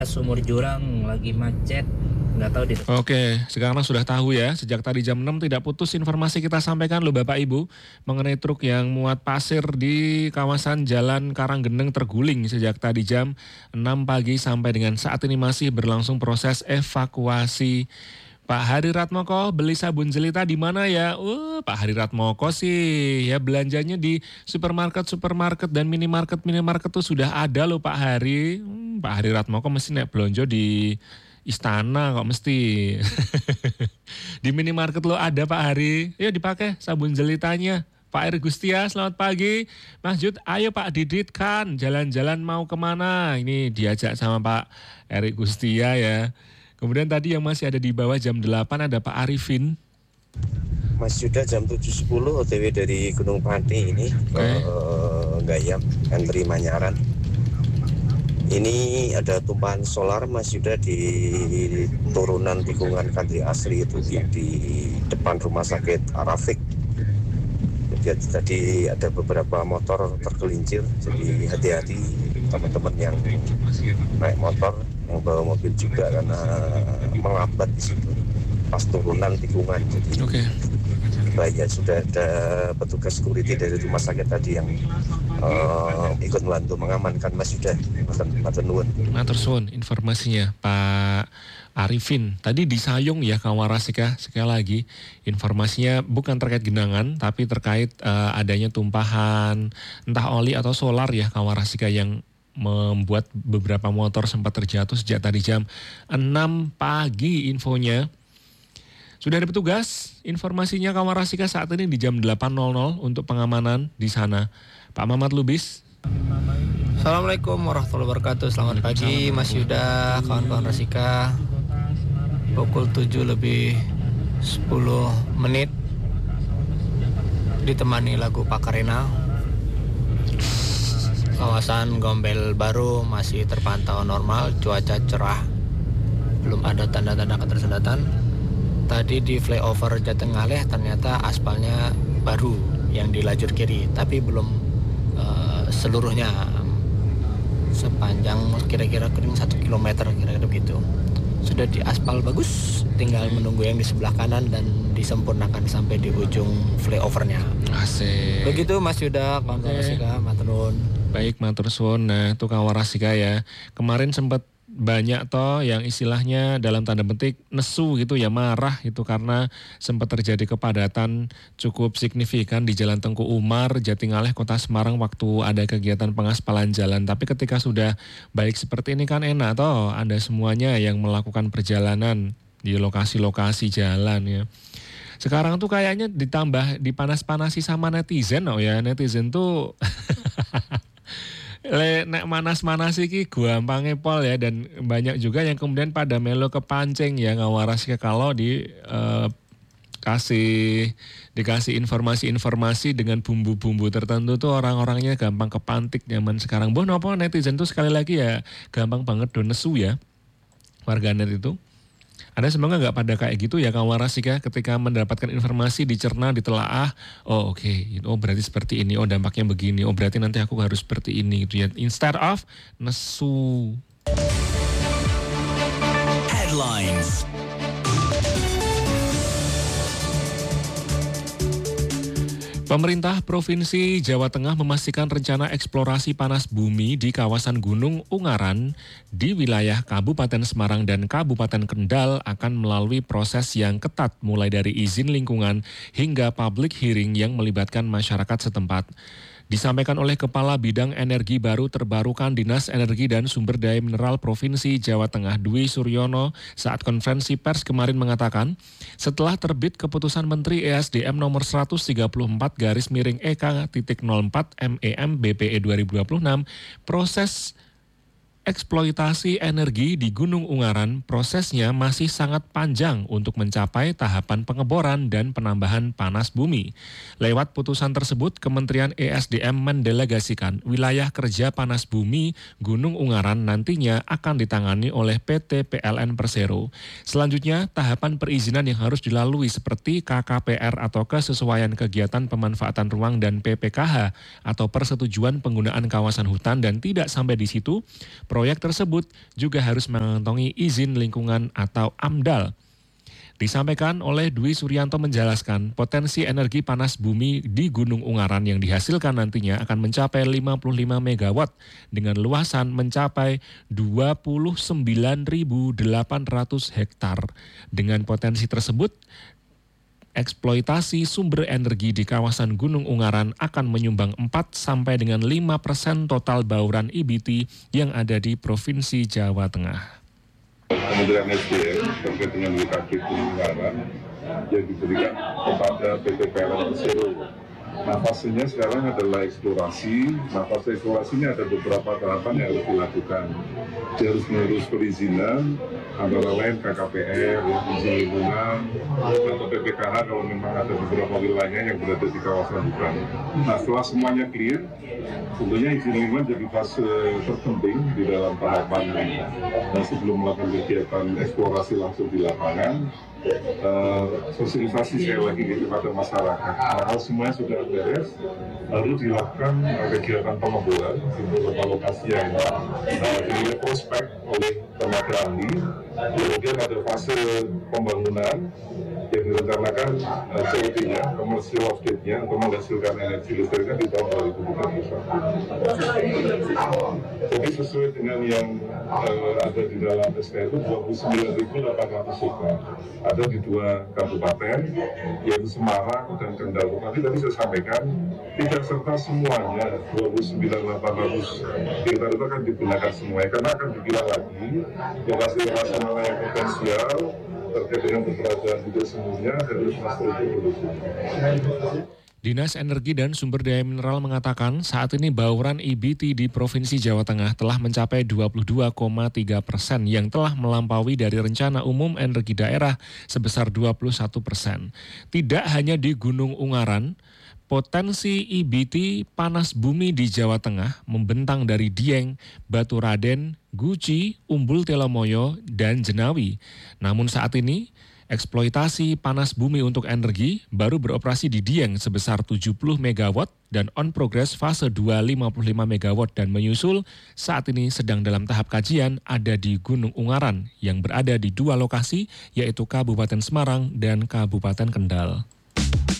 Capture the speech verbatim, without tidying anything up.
Sumur jurang lagi macet, nggak tahu di. Oke, sekarang sudah tahu ya, sejak tadi jam enam tidak putus informasi kita sampaikan loh Bapak Ibu mengenai truk yang muat pasir di kawasan Jalan Karanggeneng terguling sejak tadi jam enam pagi sampai dengan saat ini masih berlangsung proses evakuasi. Pak Hari Ratmoko beli sabun jelita di mana ya? Uh, Pak Hari Ratmoko sih ya belanjanya di supermarket-supermarket dan minimarket-minimarket tuh sudah ada loh Pak Hari. Hmm, Pak Hari Ratmoko mesti nek belanja di istana kok mesti. Di minimarket lo ada Pak Hari. Ya dipakai sabun jelitanya. Pak Eri Gustia, selamat pagi. Mas Jud, ayo Pak Didit kan jalan-jalan mau kemana? Ini diajak sama Pak Eri Gustia ya. Kemudian tadi yang masih ada di bawah jam delapan ada Pak Arifin. Mas Yuda jam tujuh sepuluh O T W dari Gunung Pati ini ke uh, Gayam, Entry Manyaran. Ini ada tumpahan solar Mas Yuda di turunan tikungan Country Asri itu di, di depan rumah sakit Arafik. Jadi tadi ada beberapa motor tergelincir, jadi hati-hati teman-teman yang naik motor, yang bawa mobil juga karena melambat di situ pas turunan tikungan. Jadi Oke. Baik ya, sudah ada petugas security dari rumah sakit tadi yang uh, ikut membantu mengamankan Mas Yuda. Matur nuwun. Matur suwun informasinya Pak Arifin. Tadi di Sayung ya Kawarasika, sekali lagi informasinya bukan terkait genangan tapi terkait uh, adanya tumpahan entah oli atau solar ya Kawarasika yang membuat beberapa motor sempat terjatuh sejak tadi jam enam pagi infonya. Sudah ada petugas, informasinya Kawarasika saat ini di jam delapan nol nol untuk pengamanan di sana. Pak Mamat Lubis. Assalamualaikum warahmatullahi wabarakatuh. Selamat pagi Mas Yuda, kawan-kawan Rasika. Pukul tujuh lebih sepuluh menit ditemani lagu Pakarena. Kawasan Gombel Baru masih terpantau normal, cuaca cerah. Belum ada tanda-tanda ketersendatan. Tadi di flyover Jatengaleh ternyata aspalnya baru yang di lajur kiri, tapi belum uh, seluruhnya sepanjang kira-kira kering satu kilometer kira-kira begitu. Sudah di aspal bagus, tinggal menunggu yang di sebelah kanan dan disempurnakan sampai di ujung flyovernya. Asik. Begitu Mas Yuda, kawan-kawan Rasika, matur nuwun. Baik, matur suwun. Nah, itu Kawarasika ya. Kemarin sempat banyak toh yang istilahnya dalam tanda petik nesu gitu ya, marah itu karena sempat terjadi kepadatan cukup signifikan di Jalan Tengku Umar, Jatingaleh, Kota Semarang waktu ada kegiatan pengaspalan jalan. Tapi ketika sudah baik seperti ini kan enak toh, Anda semuanya yang melakukan perjalanan di lokasi-lokasi jalan ya. Sekarang tuh kayaknya ditambah dipanas-panasi sama netizen oh ya, netizen tuh Le, nek manas-manas iki gampangnya pol ya, dan banyak juga yang kemudian pada melo kepancing ya ngawaras ke kalau di eh, kasih dikasih informasi-informasi dengan bumbu-bumbu tertentu tuh orang-orangnya gampang kepantik zaman sekarang. Boh nopo netizen tuh sekali lagi ya gampang banget do nesu ya warganet itu. Anda semoga nggak pada kayak gitu ya Kawarasika ketika mendapatkan informasi dicerna, ditelaah, oh oke, okay. Oh berarti seperti ini, oh dampaknya begini, oh berarti nanti aku harus seperti ini gitu ya. Instead of nesu. Headlines. Pemerintah Provinsi Jawa Tengah memastikan rencana eksplorasi panas bumi di kawasan Gunung Ungaran di wilayah Kabupaten Semarang dan Kabupaten Kendal akan melalui proses yang ketat mulai dari izin lingkungan hingga public hearing yang melibatkan masyarakat setempat. Disampaikan oleh Kepala Bidang Energi Baru Terbarukan Dinas Energi dan Sumber Daya Mineral Provinsi Jawa Tengah Dwi Suryono saat konferensi pers kemarin mengatakan, setelah terbit keputusan Menteri E S D M nomor seratus tiga puluh empat garis miring E K nol empat M E M B P E dua ribu dua puluh enam, proses eksploitasi energi di Gunung Ungaran prosesnya masih sangat panjang untuk mencapai tahapan pengeboran dan penambahan panas bumi. Lewat putusan tersebut, Kementerian E S D M mendelegasikan wilayah kerja panas bumi Gunung Ungaran nantinya akan ditangani oleh P T P L N Persero. Selanjutnya, tahapan perizinan yang harus dilalui seperti K K P R atau kesesuaian kegiatan pemanfaatan ruang dan P P K H atau persetujuan penggunaan kawasan hutan, dan tidak sampai di situ, proses Proyek tersebut juga harus mengantongi izin lingkungan atau AMDAL. Disampaikan oleh Dwi Suryanto menjelaskan potensi energi panas bumi di Gunung Ungaran yang dihasilkan nantinya akan mencapai lima puluh lima megawatt dengan luasan mencapai dua puluh sembilan ribu delapan ratus hektar. Dengan potensi tersebut, eksploitasi sumber energi di kawasan Gunung Ungaran akan menyumbang empat sampai dengan lima persen total bauran E B T yang ada di Provinsi Jawa Tengah. Kementerian S D M terkait dengan W K G Gunung Ungaran yang diberikan kepada P T P L N Persero. Nah, fasenya sekarang adalah eksplorasi. Nah, fase eksplorasi ini ada beberapa tahapan yang harus dilakukan. Dia harus mengurus perizinan, antara lain K K P R, izin lingkungan, atau P P K H kalau memang ada beberapa wilayah yang berada di kawasan hutan. Nah, setelah semuanya clear, tentunya izin lingkungan jadi fase terpenting di dalam tahapan ini. Nah, sebelum melakukan kegiatan eksplorasi langsung di lapangan, Uh, sosialisasi sekali lagi kepada masyarakat. Nah, kalau semuanya sudah beres, lalu dilakukan uh, kegiatan pengeboran di beberapa lokasi yang uh, dinilai prospek oleh tenaga ahli. Kemudian ada fase pembangunan yang direncanakan uh, C O D-nya, commercial of date-nya, untuk menghasilkan energi listriknya di tahun dua ribu tiga puluh satu. Jadi sesuai dengan yang uh, ada di dalam S K itu dua puluh sembilan ribu delapan ratus hektar. Ada di dua kabupaten, yaitu Semarang dan Kendal. Nanti tadi saya sampaikan, tidak serta semuanya dua puluh sembilan ribu delapan ratus hektar itu akan digunakan semuanya, karena akan dibilang lagi lokasi-lokasi mana yang potensial terkait dengan keberadaan juga semuanya dan infrastruktur produksi. Dinas Energi dan Sumber Daya Mineral mengatakan saat ini bauran E B T di Provinsi Jawa Tengah telah mencapai dua puluh dua koma tiga persen yang telah melampaui dari rencana umum energi daerah sebesar dua puluh satu persen. Tidak hanya di Gunung Ungaran, potensi E B T panas bumi di Jawa Tengah membentang dari Dieng, Baturaden, Guci, Umbul Telomoyo, dan Jenawi. Namun saat ini, eksploitasi panas bumi untuk energi baru beroperasi di Dieng sebesar tujuh puluh megawatt dan on progress fase dua lima puluh lima megawatt dan menyusul saat ini sedang dalam tahap kajian ada di Gunung Ungaran yang berada di dua lokasi yaitu Kabupaten Semarang dan Kabupaten Kendal.